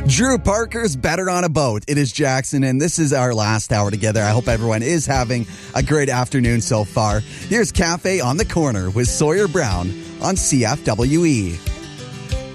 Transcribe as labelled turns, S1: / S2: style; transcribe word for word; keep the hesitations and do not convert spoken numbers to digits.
S1: Drew Parker's Better on a Boat. It is Jackson, and this is our last hour together. I hope everyone is having a great afternoon so far. Here's Cafe on the Corner with Sawyer Brown on C F W E.